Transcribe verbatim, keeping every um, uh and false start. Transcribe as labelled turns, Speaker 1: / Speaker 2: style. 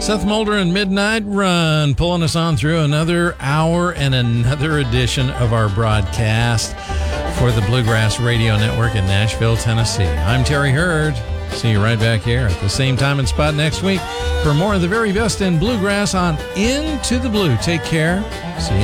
Speaker 1: Seth Mulder and Midnight Run pulling us on through another hour and another edition of our broadcast for the Bluegrass Radio Network in Nashville, Tennessee. I'm Terry Hurd. See you right back here at the same time and spot next week for more of the very best in bluegrass on Into the Blue. Take care. See you